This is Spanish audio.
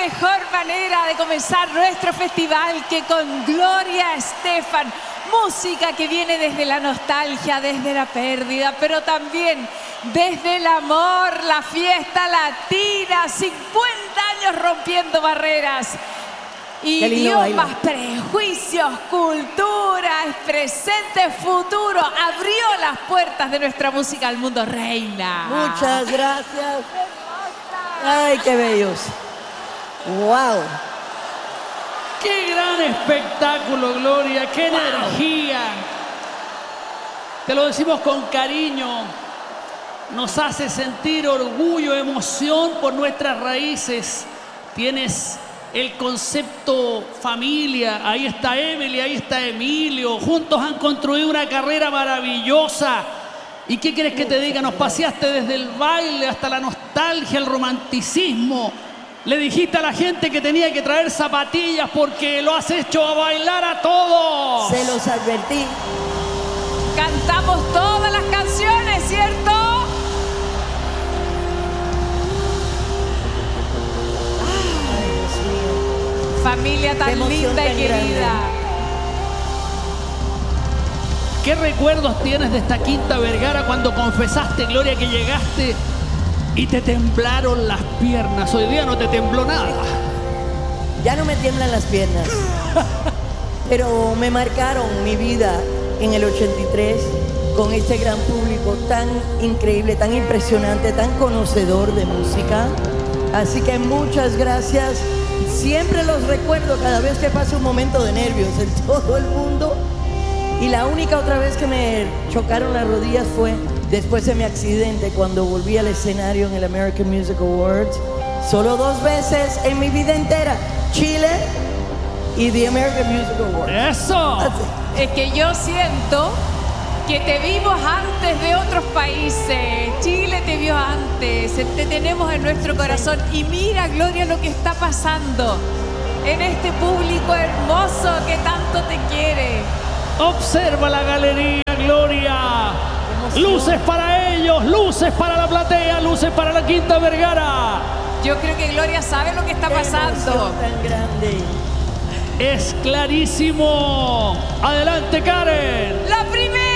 mejor manera de comenzar nuestro festival que con Gloria Estefan. Música que viene desde la nostalgia, desde la pérdida, pero también desde el amor, la fiesta latina, 50 años rompiendo barreras. Idiomas, prejuicios, culturas, presente, futuro. Abrió las puertas de nuestra música al mundo, reina. Muchas gracias. Ay, qué bellos. Wow. ¡Qué gran espectáculo, Gloria! ¡Qué energía! Te lo decimos con cariño. Nos hace sentir orgullo, emoción por nuestras raíces. Tienes el concepto familia. Ahí está Emily, ahí está Emilio. Juntos han construido una carrera maravillosa. ¿Y qué quieres que te diga? Nos paseaste desde el baile hasta la nostalgia, el romanticismo. Le dijiste a la gente que tenía que traer zapatillas porque lo has hecho a bailar a todos. Se los advertí. Cantamos todas las canciones, ¿cierto? Ay, Dios mío. Familia tan linda y querida. ¿Qué recuerdos tienes de esta Quinta Vergara cuando confesaste, Gloria, que llegaste y te temblaron las piernas? Hoy día no te tembló nada. Ya no me tiemblan las piernas. Pero me marcaron mi vida en el 83 con este gran público tan increíble, tan impresionante, tan conocedor de música. Así que muchas gracias. Siempre los recuerdo cada vez que pasa un momento de nervios en todo el mundo. Y la única otra vez que me chocaron las rodillas fue después de mi accidente, cuando volví al escenario en el American Music Awards. Solo 2 veces en mi vida entera. Chile y the American Music Awards. ¡Eso! Es que yo siento que te vimos antes de otros países. Chile te vio antes. Te tenemos en nuestro corazón. Y mira, Gloria, lo que está pasando en este público hermoso que tanto te quiere. Observa la galería, Gloria. Luces para ellos, luces para la platea, luces para la Quinta Vergara. Yo creo que Gloria sabe lo que está pasando. Tan grande. Es clarísimo. Adelante, Karen. La primera.